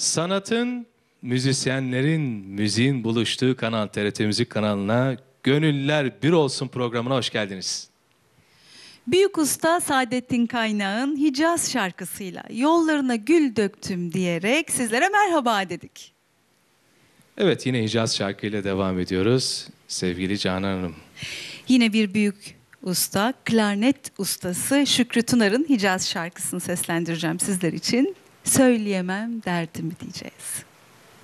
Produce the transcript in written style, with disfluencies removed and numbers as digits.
Sanatın, müzisyenlerin, müziğin buluştuğu kanal TRT Müzik kanalına Gönüller Bir Olsun programına hoş geldiniz. Büyük usta Saadettin Kaynağ'ın Hicaz şarkısıyla yollarına gül döktüm diyerek sizlere merhaba dedik. Evet, yine Hicaz şarkıyla devam ediyoruz. Sevgili Canan Hanım. Yine bir büyük usta, klarnet ustası Şükrü Tunar'ın Hicaz şarkısını seslendireceğim sizler için. Söyleyemem derdimi diyeceğiz.